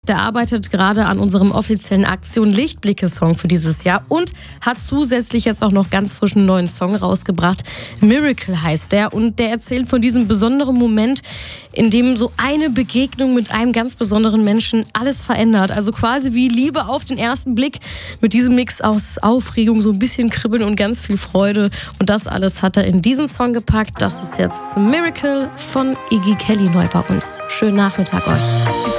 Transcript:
der arbeitet gerade an unserem offiziellen Aktion Lichtblicke-Song für dieses Jahr und hat zusätzlich jetzt auch noch ganz frischen neuen Song rausgebracht. Miracle heißt der und der erzählt von diesem besonderen Moment, in dem so eine Begegnung mit einem ganz besonderen Menschen alles verändert. Also quasi wie Liebe auf den ersten Blick mit diesem Mix aus Aufregung, so ein bisschen Kribbeln und ganz viel Freude. Und das alles hat er in diesen Song gepackt. Das ist jetzt Miracle von Iggy Kelly neu bei uns. Schönen Nachmittag euch.